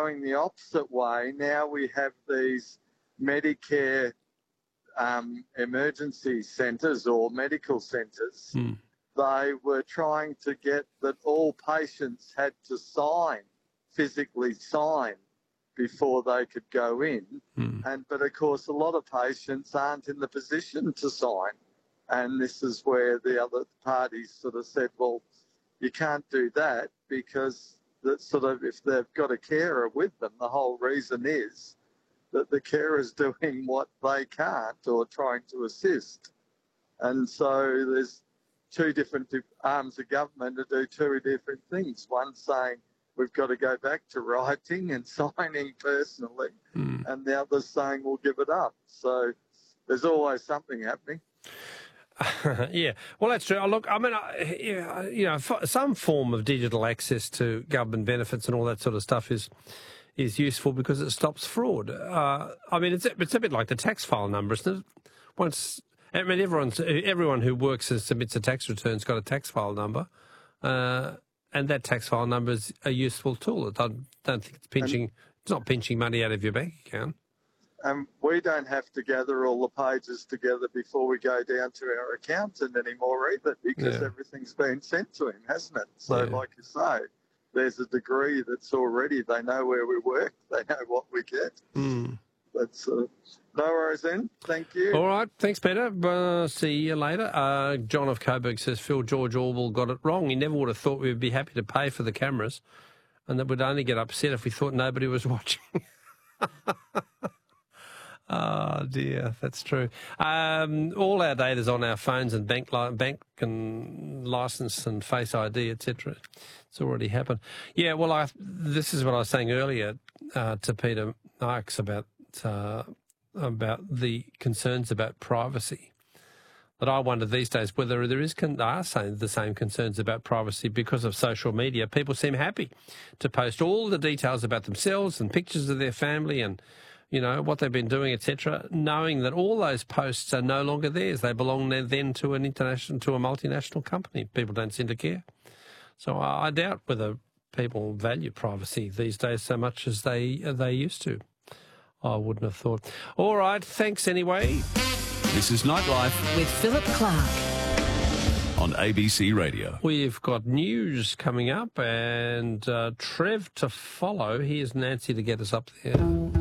going the opposite way. Now we have these Medicare emergency centres or medical centres. They were trying to get that all patients had to physically sign before they could go in. But of course, a lot of patients aren't in the position to sign. And this is where the other parties sort of said, well, you can't do that because that sort of, if they've got a carer with them, the whole reason is that the carer's doing what they can't or trying to assist. And so there's two different arms of government to do two different things. One saying we've got to go back to writing and signing personally, and the other saying we'll give it up. So there's always something happening. Yeah, well, that's true. Look, I mean, you know, some form of digital access to government benefits and all that sort of stuff is useful because it stops fraud. I mean, it's a bit like the tax file number, isn't it? Everyone who works and submits a tax return's got a tax file number, and that tax file number is a useful tool. I don't think it's not pinching money out of your bank account. We don't have to gather all the pages together before we go down to our accountant anymore either, because everything's been sent to him, hasn't it? So like you say, there's a degree that's already, they know where we work, they know what we get. That's no worries then. Thank you. All right. Thanks, Peter. See you later. John of Coburg says Phil George Orwell got it wrong. He never would have thought we would be happy to pay for the cameras and that we'd only get upset if we thought nobody was watching. Oh, dear, that's true. All our data's on our phones and bank and licence and Face ID, etc. It's already happened. Yeah, well, this is what I was saying earlier to Peter Marks about the concerns about privacy. That I wonder these days whether are the same concerns about privacy because of social media. People seem happy to post all the details about themselves and pictures of their family and, you know, what they've been doing, etc., knowing that all those posts are no longer theirs. They belong then to a multinational company. People don't seem to care. So I doubt whether people value privacy these days so much as they used to. I wouldn't have thought. All right, thanks anyway. This is Nightlife with Philip Clark on ABC Radio. We've got news coming up and Trev to follow. Here's Nancy to get us up there.